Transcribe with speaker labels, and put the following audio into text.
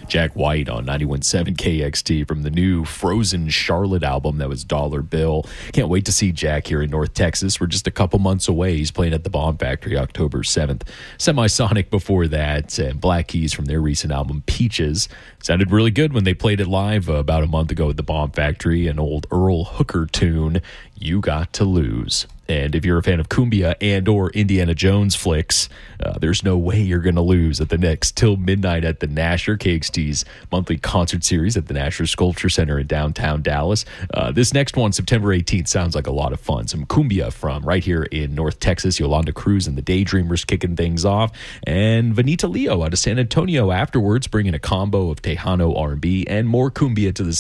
Speaker 1: Jack White on 91.7 KXT from the new Frozen Charlotte album that was Dollar Bill. Can't wait to see Jack here in North Texas. We're just a couple months away. He's playing at the Bomb Factory October 7th. Semisonic before that, and Black Keys from their recent album Peaches. Sounded really good when they played it live about a month ago at the Bomb Factory. An old Earl Hooker tune, You Got to Lose. And if you're a fan of Cumbia and or Indiana Jones flicks, there's no way you're going to lose at the next Till Midnight at the Nasher, KXT's monthly concert series at the Nasher Sculpture Center in downtown Dallas. This next one, September 18th, sounds like a lot of fun. Some Cumbia from right here in North Texas. Yolanda Cruz and the Daydreamers kicking things off. And Vanita Leo out of San Antonio afterwards, bringing a combo of Tejano R&B and more Cumbia to the